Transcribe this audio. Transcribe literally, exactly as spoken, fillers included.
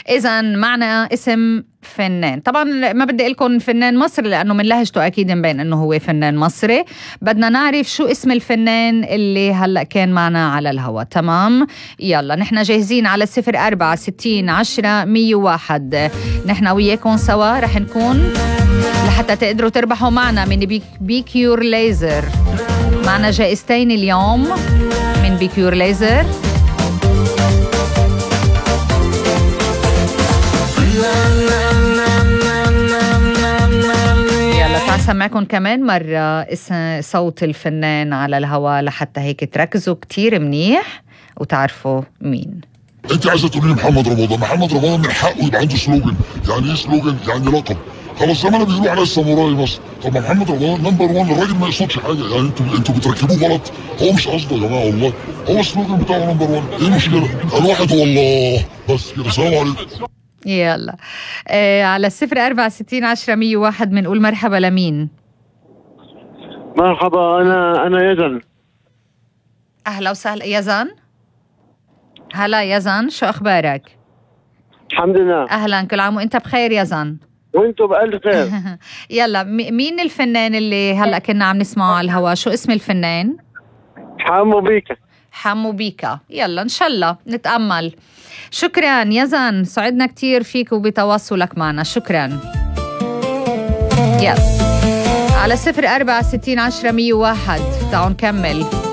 إذا معنا اسم فنان، طبعا ما بدي لكم فنان مصري لأنه من لهجته أكيد مبين أنه هو فنان مصري. بدنا نعرف شو اسم الفنان اللي هلأ كان معنا على الهواء. تمام، يلا نحن جاهزين على صفر أربعة ستين عشرة مية واحد. نحن وياكم سوا رح نكون لحتى تقدروا تربحوا معنا من بي بيكيور ليزر. معنا جائزتين اليوم من بيكيور ليزر. يلا تعال سمعكم كمان مرة اسم صوت الفنان على الهواء لحتى هيك تركزوا كتير منيح وتعرفوا مين. انت عايزة تقولي محمد رمضان. محمد رمضان من حقه يبقى عنده سلوجن. يعني ايه سلوجن؟ يعني لقب. خلاص زمان بيقولوا على الساموراي مصر. طب محمد رمضان نمبر وان، الراجل ما يقصدش حاجة. يعني انتوا انتوا بتركبوه غلط، هو مش قصده يا جماعة والله، هو السلوجن بتاعه نمبر وان. ايه المشكلة؟ الواحد هو الله. بس كده، السلام عليكم. يلا آه على الصفر أربعة ستين عشرة مية واحد بنقول مرحبا لمين؟ مرحبا، أنا أنا يزن. أهلا وسهلا يزن. هلا يزن، شو أخبارك؟ الحمد لله. أهلا، كل عام وأنت بخير يزن. وأنتوا بألف خير. يلا مين الفنان اللي هلأ كنا عم نسمعه على الهواء؟ شو اسم الفنان؟ حمو بيكا. حمو بيكا. يلا إن شاء الله نتأمل. شكرا يزن، سعدنا كتير فيك وبتواصلك معنا. شكرا. يلا على صفر أربعة ستين عشرة مية واحد تعالوا نكمل.